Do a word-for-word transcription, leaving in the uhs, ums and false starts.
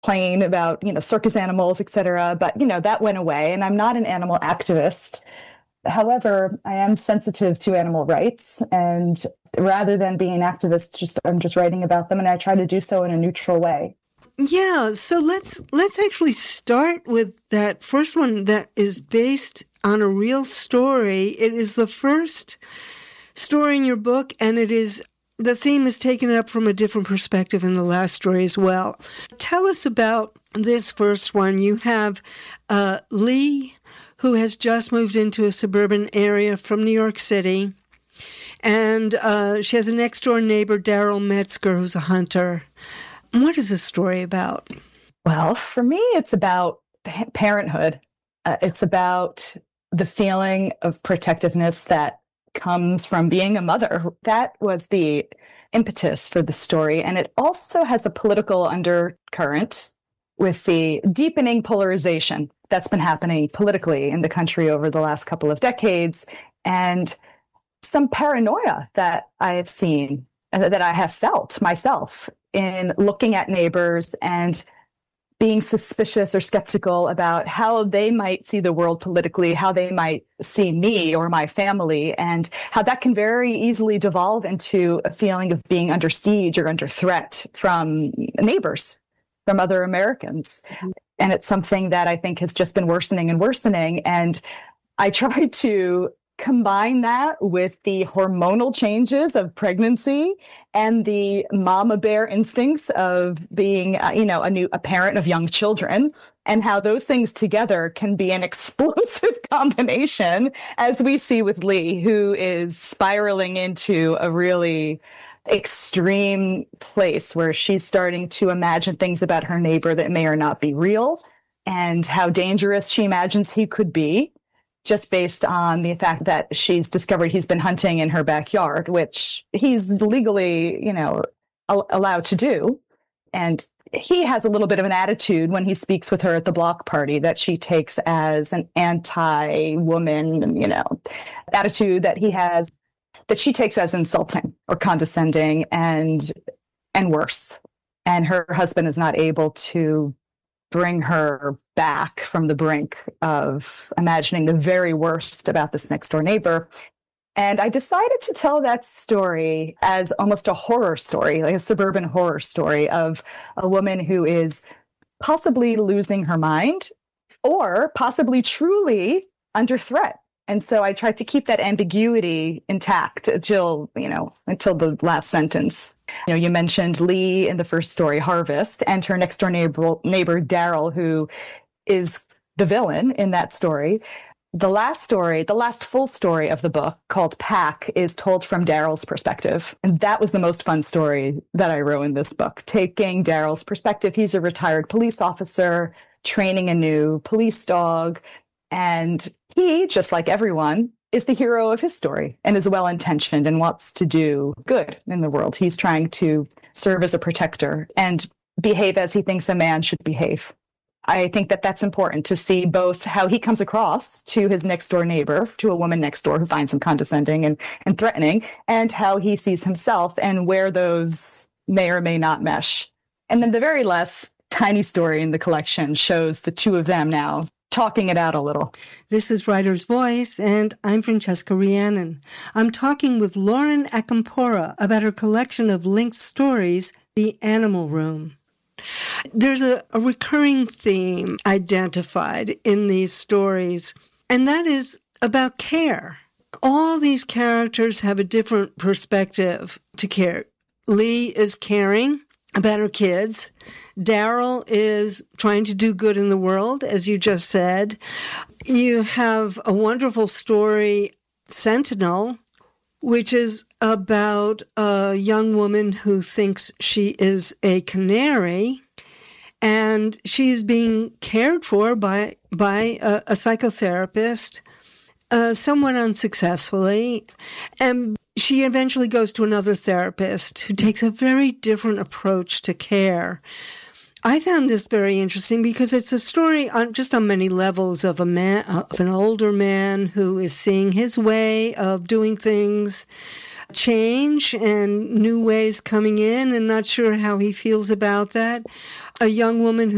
plain about, you know, circus animals, et cetera. But, you know, that went away. And I'm not an animal activist. However, I am sensitive to animal rights. And rather than being an activist, just I'm just writing about them. And I try to do so in a neutral way. Yeah. So let's let's actually start with that first one that is based on a real story. It is the first story in your book, and it is the theme is taken up from a different perspective in the last story as well. Tell us about this first one. You have uh, Lee, who has just moved into a suburban area from New York City, and uh, she has a next-door neighbor, Daryl Metzger, who's a hunter. What is this story about? Well, for me, it's about parenthood. Uh, it's about the feeling of protectiveness that comes from being a mother. That was the impetus for the story. And it also has a political undercurrent with the deepening polarization that's been happening politically in the country over the last couple of decades, and some paranoia that I have seen, that I have felt myself in looking at neighbors and being suspicious or skeptical about how they might see the world politically, how they might see me or my family, and how that can very easily devolve into a feeling of being under siege or under threat from neighbors, from other Americans. Mm-hmm. And it's something that I think has just been worsening and worsening. And I try to combine that with the hormonal changes of pregnancy and the mama bear instincts of being, uh, you know, a new a parent of young children, and how those things together can be an explosive combination, as we see with Lee, who is spiraling into a really extreme place where she's starting to imagine things about her neighbor that may or not be real, and how dangerous she imagines he could be, just based on the fact that she's discovered he's been hunting in her backyard, which he's legally, you know, al- allowed to do. And he has a little bit of an attitude when he speaks with her at the block party that she takes as an anti-woman, you know, attitude that he has, that she takes as insulting or condescending and, and worse. And her husband is not able to bring her back from the brink of imagining the very worst about this next door neighbor. And I decided to tell that story as almost a horror story, like a suburban horror story of a woman who is possibly losing her mind or possibly truly under threat. And so I tried to keep that ambiguity intact until, you know, until the last sentence. You know, you mentioned Lee in the first story, Harvest, and her next door neighbor, neighbor Daryl, who is the villain in that story. The last story, the last full story of the book, called Pack, is told from Daryl's perspective. And that was the most fun story that I wrote in this book, taking Daryl's perspective. He's a retired police officer, training a new police dog. And he, just like everyone, is the hero of his story and is well-intentioned and wants to do good in the world. He's trying to serve as a protector and behave as he thinks a man should behave. I think that that's important to see both how he comes across to his next door neighbor, to a woman next door who finds him condescending and, and threatening, and how he sees himself and where those may or may not mesh. And then the very last tiny story in the collection shows the two of them now talking it out a little. This is Writer's Voice, and I'm Francesca Rhiannon. I'm talking with Lauren Acampora about her collection of linked stories, The Animal Room. There's a, a recurring theme identified in these stories, and that is about care. All these characters have a different perspective to care. Lee is caring about her kids. Daryl is trying to do good in the world, as you just said. You have a wonderful story, Sentinel, which is about a young woman who thinks she is a canary, and she is being cared for by by a, a psychotherapist, uh, somewhat unsuccessfully, and she eventually goes to another therapist who takes a very different approach to care. I found this very interesting because it's a story on just on many levels of a man, of an older man who is seeing his way of doing things change and new ways coming in and not sure how he feels about that. A young woman